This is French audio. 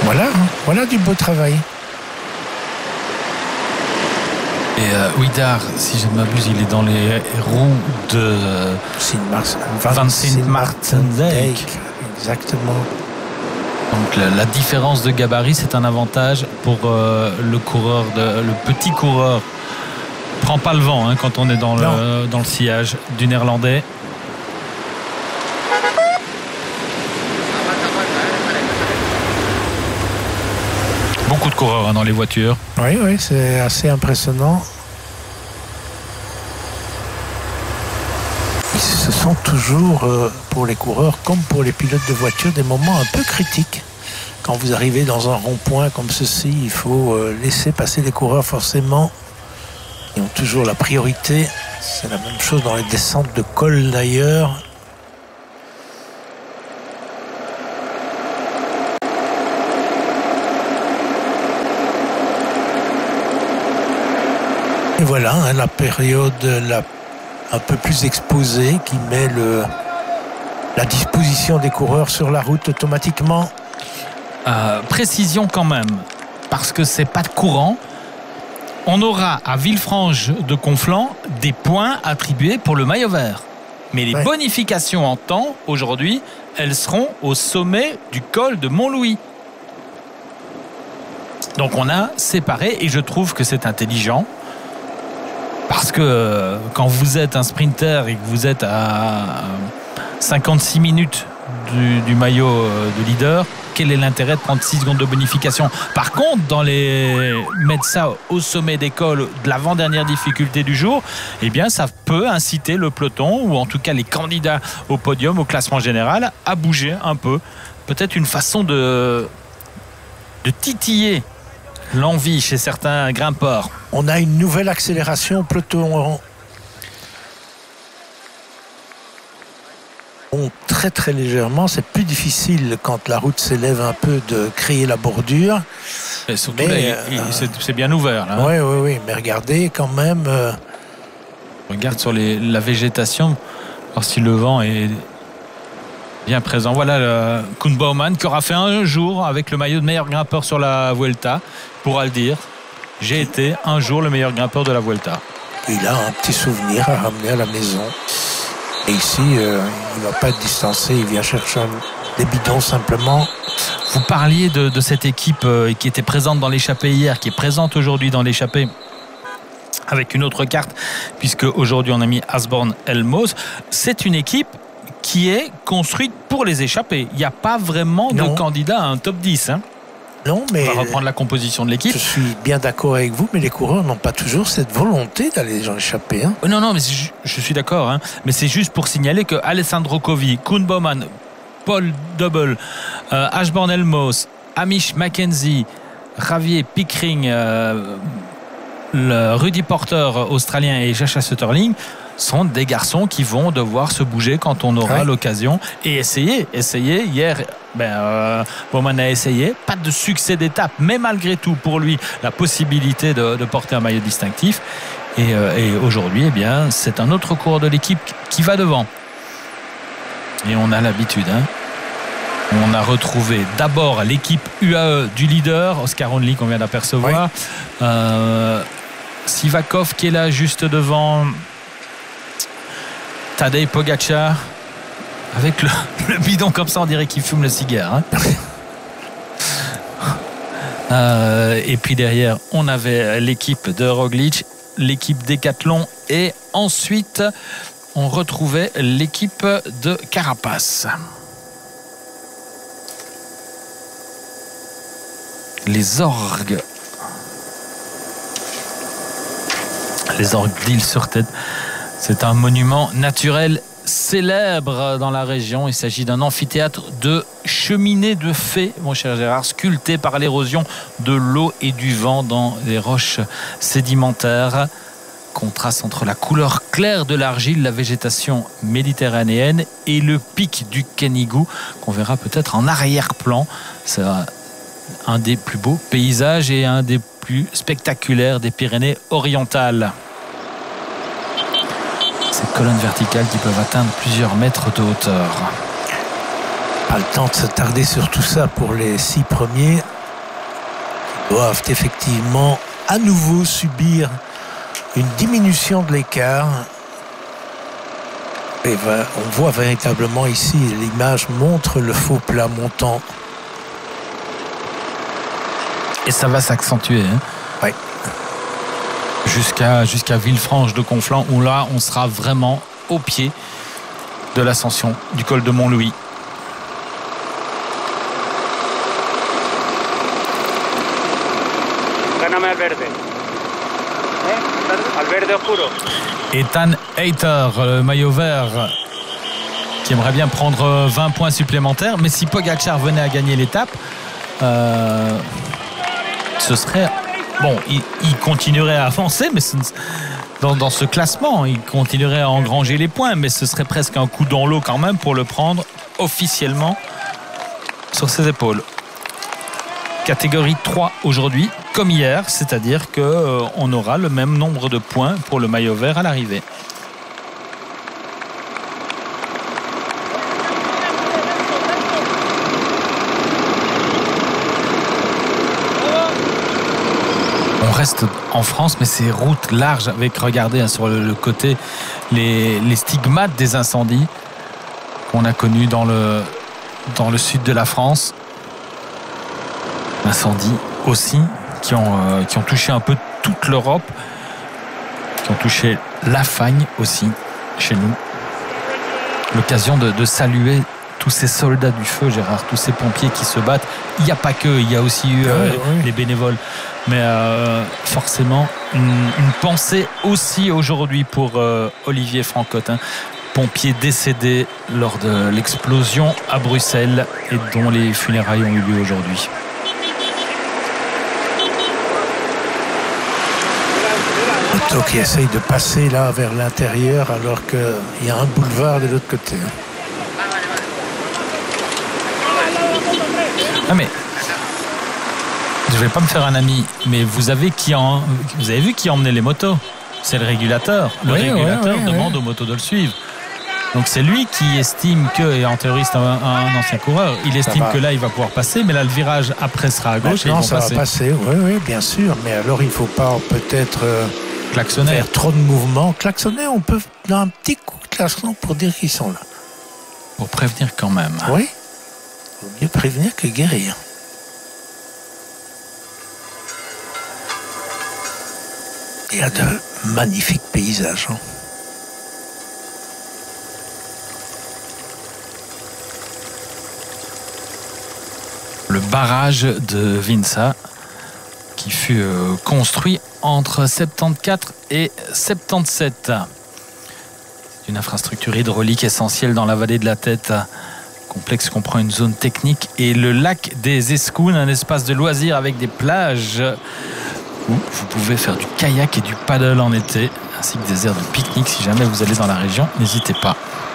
Voilà du beau travail. Et Ouidar, si je ne m'abuse, il est dans les roues de Van Sint-Maartensdijk. Exactement. Donc la différence de gabarit, c'est un avantage pour le petit coureur. Prend pas le vent quand on est dans le sillage du Néerlandais. Beaucoup de coureurs dans les voitures. Oui, c'est assez impressionnant. Ce sont toujours, pour les coureurs comme pour les pilotes de voiture, des moments un peu critiques. Quand vous arrivez dans un rond-point comme ceci, il faut laisser passer les coureurs forcément. Ils ont toujours la priorité. C'est la même chose dans les descentes de col d'ailleurs. Et voilà, la période un peu plus exposée qui met la disposition des coureurs sur la route automatiquement. Précision quand même, parce que c'est pas de courant. On aura à Villefranche de Conflans des points attribués pour le maillot vert. Mais les bonifications en temps, aujourd'hui, elles seront au sommet du col de Montlouis. Donc on a séparé et je trouve que c'est intelligent. Parce que quand vous êtes un sprinter et que vous êtes à 56 minutes du maillot de leader, quel est l'intérêt de prendre 6 secondes de bonification? Par contre, mettre ça au sommet des cols de l'avant-dernière difficulté du jour, eh bien, ça peut inciter le peloton, ou en tout cas les candidats au podium, au classement général, à bouger un peu. Peut-être une façon de titiller l'envie chez certains grimpeurs. On a une nouvelle accélération au peloton. Très très légèrement, c'est plus difficile quand la route s'élève un peu de créer la bordure. Et surtout c'est bien ouvert là. Oui, mais regardez quand même. Regarde sur la végétation, voir si le vent est bien présent. Voilà Koen Bouwman qui aura fait un jour avec le maillot de meilleur grimpeur sur la Vuelta, pourra le dire. J'ai été un jour le meilleur grimpeur de la Vuelta. Il a un petit souvenir à ramener à la maison. Et ici, il ne va pas être distancé, il vient chercher des bidons simplement. Vous parliez de cette équipe qui était présente dans l'échappée hier, qui est présente aujourd'hui dans l'échappée avec une autre carte, puisque aujourd'hui on a mis Asborn Elmos. C'est une équipe qui est construite pour les échappées. Il n'y a pas vraiment de candidat à un top 10. Non, mais on va reprendre la composition de l'équipe. Je suis bien d'accord avec vous, mais les coureurs n'ont pas toujours cette volonté d'aller dans l'échappée. Non, mais je suis d'accord. Mais c'est juste pour signaler que Alessandro Covi, Koen Bouwman, Paul Double, Asborn Elmos, Amish Mackenzie, Javier Pickering, le Rudy Porter australien et Jascha Sutterling sont des garçons qui vont devoir se bouger quand on aura l'occasion et essayer. Hier, Bouwman a essayé, pas de succès d'étape, mais malgré tout pour lui la possibilité de porter un maillot distinctif. Et aujourd'hui, c'est un autre coureur de l'équipe qui va devant. Et on a l'habitude. On a retrouvé d'abord l'équipe UAE du leader, Oscar Only qu'on vient d'apercevoir. Sivakov qui est là juste devant. Tadej Pogačar avec le bidon comme ça, on dirait qu'il fume le cigare. Et puis derrière, on avait l'équipe de Roglic, l'équipe Decathlon et ensuite on retrouvait l'équipe de Carapaz. Les orgues d'Île-sur-Tête. C'est un monument naturel célèbre dans la région. Il s'agit d'un amphithéâtre de cheminées de fées, mon cher Gérard, sculpté par l'érosion de l'eau et du vent dans les roches sédimentaires. Contraste entre la couleur claire de l'argile, la végétation méditerranéenne et le pic du Canigou qu'on verra peut-être en arrière-plan. C'est un des plus beaux paysages et un des plus spectaculaires des Pyrénées-Orientales. Ces colonnes verticales qui peuvent atteindre plusieurs mètres de hauteur. Pas le temps de s'attarder sur tout ça pour les 6 premiers qui doivent effectivement à nouveau subir une diminution de l'écart. Et on voit véritablement ici, l'image montre le faux plat montant. Et ça va s'accentuer. Hein. Oui. Jusqu'à Villefranche de Conflans, où là, on sera vraiment au pied de l'ascension du col de Montlouis. Ethan Hayter, le maillot vert, qui aimerait bien prendre 20 points supplémentaires, mais si Pogacar venait à gagner l'étape, ce serait... Bon, il continuerait à avancer, mais dans ce classement, il continuerait à engranger les points, mais ce serait presque un coup dans l'eau quand même pour le prendre officiellement sur ses épaules. Catégorie 3 aujourd'hui, comme hier, c'est-à-dire qu'on aura le même nombre de points pour le maillot vert à l'arrivée. On reste en France, mais c'est route large avec, regardez, sur le côté, les stigmates des incendies qu'on a connus dans le sud de la France. Incendies aussi qui ont touché un peu toute l'Europe, qui ont touché la Fagne aussi chez nous. L'occasion de saluer tous ces soldats du feu, Gérard, tous ces pompiers qui se battent. Il n'y a pas que, il y a aussi eu les bénévoles, mais forcément une pensée aussi aujourd'hui pour Olivier Francotte, pompier décédé lors de l'explosion à Bruxelles et dont les funérailles ont eu lieu aujourd'hui. Auto qui essaye de passer là vers l'intérieur alors qu'il y a un boulevard de l'autre côté. Ah mais je vais pas me faire un ami, mais vous avez vu qui emmenait les motos? C'est le régulateur. Le régulateur demande aux motos de le suivre. Donc c'est lui qui estime que, et en théorie c'est un ancien coureur, il estime que là il va pouvoir passer, mais là le virage après sera à gauche. Non, ça va passer, oui, bien sûr, mais alors il ne faut pas peut-être klaxonner. Faire trop de mouvements. Klaxonner, on peut dans un petit coup de klaxon pour dire qu'ils sont là. Pour prévenir quand même. Oui, il vaut mieux prévenir que guérir. Il y a de magnifiques paysages. Le barrage de Vinça qui fut construit entre 74 et 77. C'est une infrastructure hydraulique essentielle dans la vallée de la Tête. Le complexe comprend une zone technique et le lac des Escounes, un espace de loisirs avec des plages où vous pouvez faire du kayak et du paddle en été, ainsi que des aires de pique-nique. Si jamais vous allez dans la région, n'hésitez pas.